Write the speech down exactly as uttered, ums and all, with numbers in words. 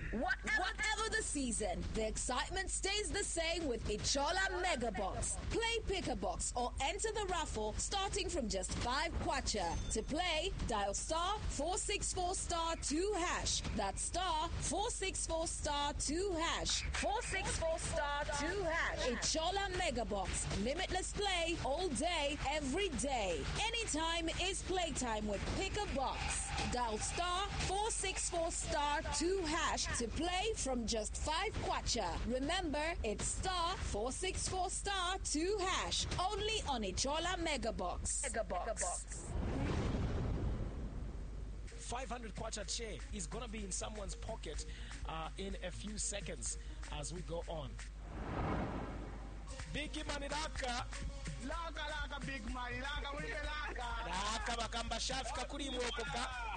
Whatever, whatever the season, the excitement stays the same with Ichola Mega Box. Play Pick a Box or enter the raffle starting from just five kwacha. To play, dial star four six four star two hash. That's star four six four star two hash. four six four star two hash. Ichola Mega Box. Limitless play all day, every day. Anytime is playtime with Pick a Box. Dial star four six four star two hash to play from just five kwacha. Remember, it's star four six four star two hash. Only on Ichola Mega Box. Mega Box. five hundred kwacha che is going to be in someone's pocket uh, in a few seconds as we go on. Biggie Money Laka. Laka laka big money. Laka wile laka. Laka bakamba shafika kuri mwokoka.